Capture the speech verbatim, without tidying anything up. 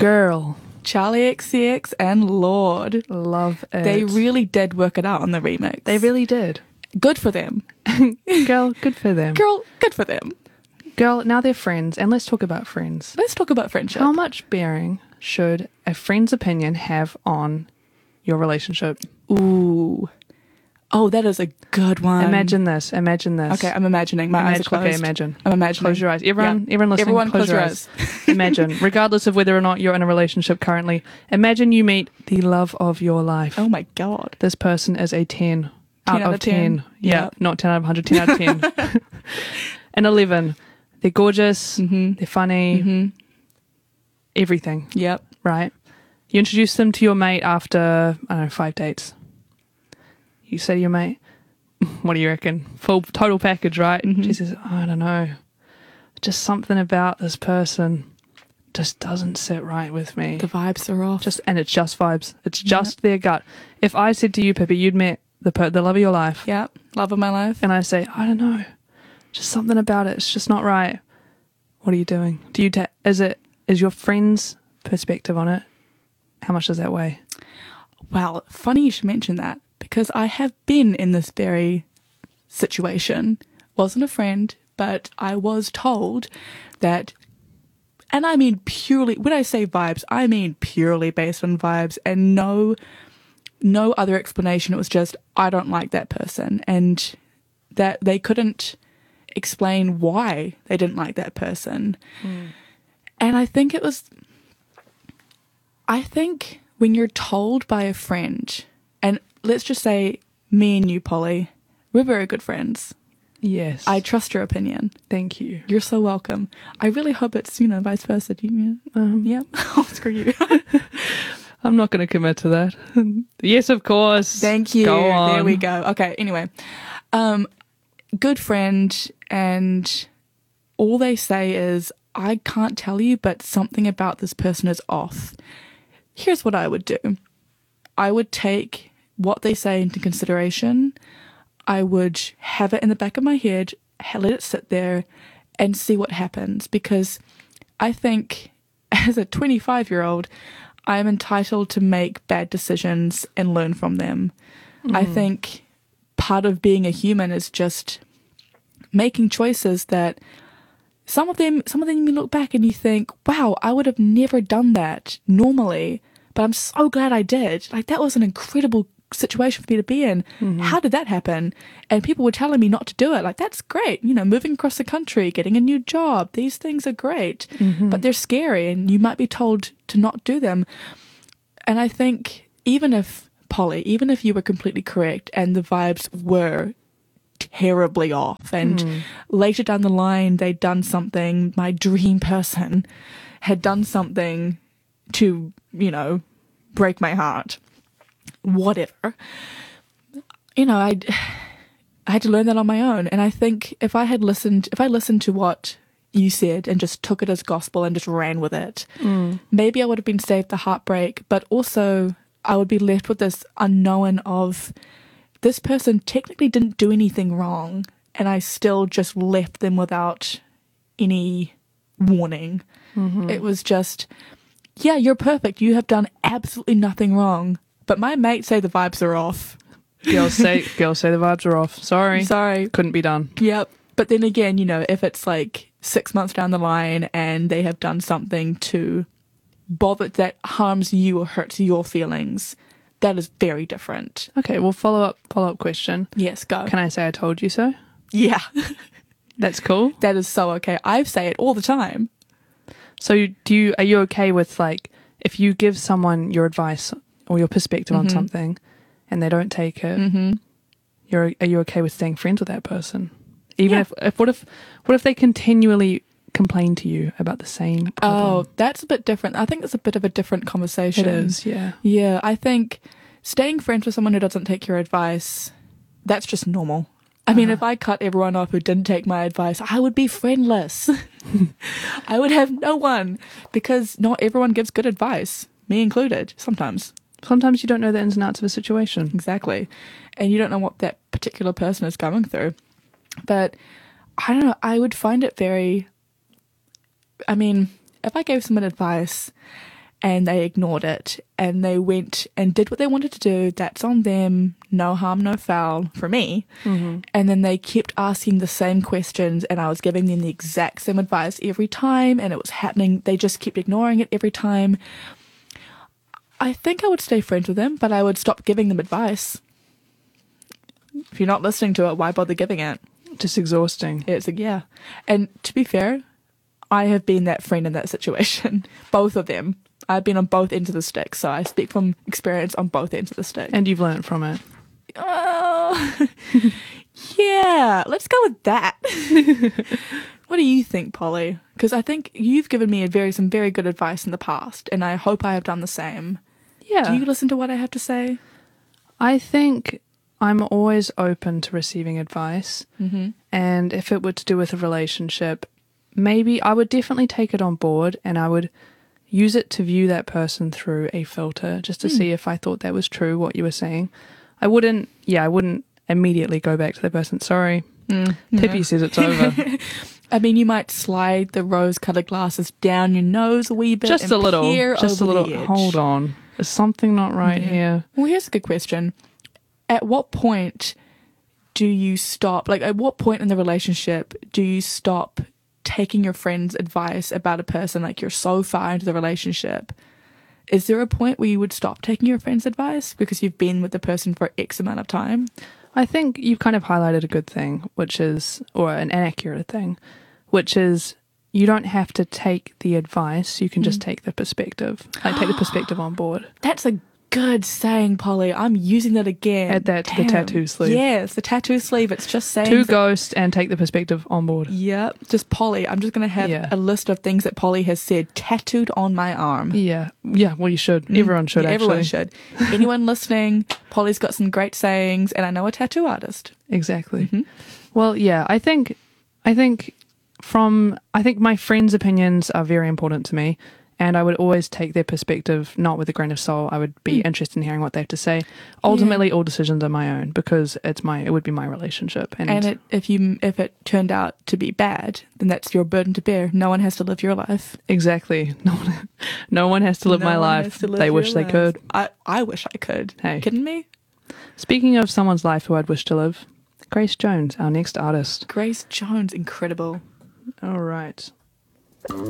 Girl. Charlie X C X and Lorde. Love it. They really did work it out on the remix. They really did. Good for them. Girl, good for them. Girl, good for them. Girl, now they're friends, and let's talk about friends. Let's talk about friendship. How much bearing should a friend's opinion have on your relationship? Ooh. Oh, that is a good one. Imagine this. Imagine this. Okay, I'm imagining. My Imagine, eyes are closed. Okay, imagine. I'm imagining. Close your eyes. Everyone, Yeah. everyone listening, Everyone close, close your your eyes. Imagine, regardless of whether or not you're in a relationship currently, imagine you meet the love of your life. Oh my God. This person is a ten, ten out of ten. ten. Yeah, Yep. not ten out of one hundred, ten out of ten. An eleven. They're gorgeous. Mm-hmm. They're funny. Mm-hmm. Everything, Yep. right? You introduce them to your mate after, I don't know, five dates. You say to your mate, what do you reckon? Full total package, right? Mhm. She says, I don't know. Just something about this person just doesn't sit right with me. The vibes are off. Just and it's just vibes. It's just their gut. If I said to you, Pippi, you'd met the per- the love of your life, Yep. Love of my life. and I say, I don't know, just something about it. It's just not right. What are you doing? Do you ta- is it is your friend's perspective on it? How much does that weigh? Well, funny you should mention that because I have been in this very situation. Wasn't a friend, but I was told that, and I mean purely, when I say vibes, I mean purely based on vibes and no, no other explanation. It was just, I don't like that person, and that they couldn't explain why they didn't like that person. Mm. And I think it was, I think when you're told by a friend, and let's just say me and you, Polly, we're very good friends. Yes. I trust your opinion. Thank you. You're so welcome. I really hope it's, you know, vice versa. Do you, Um, yeah. Oh, screw you. I'm not going to commit to that. Yes, of course. Thank you. Go on. There we go. Okay. Anyway, um, good friend, and all they say is, I can't tell you, but something about this person is off. Here's what I would do. I would take what they say into consideration. I would have it in the back of my head, let it sit there and see what happens. Because I think as a twenty-five-year-old, I'm entitled to make bad decisions and learn from them. Mm. I think part of being a human is just making choices that some of them, some of them you look back and you think, wow, I would have never done that normally, but I'm so glad I did. Like, that was an incredible situation for me to be in. Mm-hmm. How did that happen? And people were telling me not to do it. Like, that's great. You know, moving across the country, getting a new job, these things are great, mm-hmm. but they're scary and you might be told to not do them. And I think even if, Polly, even if you were completely correct and the vibes were terribly off and mm. later down the line they'd done something, my dream person had done something to, you know, break my heart, whatever, you know, I I had to learn that on my own. And I think if I had listened, if I listened to what you said and just took it as gospel and just ran with it, mm. maybe I would have been saved the heartbreak, but also I would be left with this unknown of this person technically didn't do anything wrong, and I still just left them without any warning. Mm-hmm. It was just, yeah, you're perfect. You have done absolutely nothing wrong. But my mates say the vibes are off. Girls say, girls say the vibes are off. Sorry. Sorry. Couldn't be done. Yep. But then again, you know, if it's like six months down the line and they have done something to bother that harms you or hurts your feelings, that is very different. Okay, well, follow up follow up question. Yes, go. Can I say I told you so? Yeah. That's cool. That is so okay. I say it all the time. So do you are you okay with, like, if you give someone your advice or your perspective mm-hmm. on something and they don't take it, mm-hmm. you're are you okay with staying friends with that person? Even yeah. if, if what if what if they continually complain to you about the same problem? Oh, that's a bit different. I think it's a bit of a different conversation. It is, yeah. Yeah, I think staying friends with someone who doesn't take your advice, that's just normal. I uh-huh. mean, if I cut everyone off who didn't take my advice, I would be friendless. I would have no one, because not everyone gives good advice, me included, sometimes. Sometimes you don't know the ins and outs of a situation. Exactly. And you don't know what that particular person is going through. But I don't know, I would find it very... I mean, if I gave someone advice and they ignored it and they went and did what they wanted to do. That's on them. No harm, no foul for me. Mm-hmm. And then they kept asking the same questions and I was giving them the exact same advice every time and it was happening. They just kept ignoring it every time. I think I would stay friends with them, but I would stop giving them advice. If you're not listening to it, why bother giving it? Just exhausting. It's like, yeah. And to be fair, I have been that friend in that situation. Both of them. I've been on both ends of the stick, so I speak from experience on both ends of the stick. And you've learned from it. Oh, yeah. Let's go with that. What do you think, Polly? Because I think you've given me a very some very good advice in the past, and I hope I have done the same. Yeah. Do you listen to what I have to say? I think I'm always open to receiving advice. Mm-hmm. And if it were to do with a relationship, maybe I would definitely take it on board and I would use it to view that person through a filter just to Mm. see if I thought that was true, what you were saying. I wouldn't, yeah, I wouldn't immediately go back to the person. Sorry, Mm, Pippi no. says it's over. I mean, you might slide the rose-colored glasses down your nose a wee bit. Just and a little, peer just a over little, the edge. hold on. Is something not right Yeah. here? Well, here's a good question. At what point do you stop? Like, at what point in the relationship do you stop taking your friend's advice about a person? Like, you're so far into the relationship. Is there a point where you would stop taking your friend's advice because you've been with the person for X amount of time? I think you've kind of highlighted a good thing, which is, or an inaccurate thing, which is you don't have to take the advice. You can just Mm. take the perspective, like take the perspective on board. That's a good saying, Polly. I'm using that again. Add that to the Damn. tattoo sleeve. Yes, the tattoo sleeve. It's just saying. To ghost and take the perspective on board. Yep, just Polly. I'm just going to have Yeah. a list of things that Polly has said tattooed on my arm. Yeah, yeah. Well, you should. Everyone should. Yeah, actually, everyone should. Anyone listening, Polly's got some great sayings, and I know a tattoo artist. Exactly. Mhm. Well, yeah. I think, I think, from I think my friends' opinions are very important to me, and I would always take their perspective not with a grain of salt. I would be Mm. interested in hearing what they have to say. Ultimately, all decisions are my own because it's my it would be my relationship, and, And it, if you if it turned out to be bad, then that's your burden to bear. No one has to live your life. exactly no one, no one has to live No my one life. has to live They your wish they life. could. I, I wish I could. Hey. Kidding me? Speaking of someone's life who I'd wish to live, Grace Jones, our next artist. Grace Jones, incredible. All right.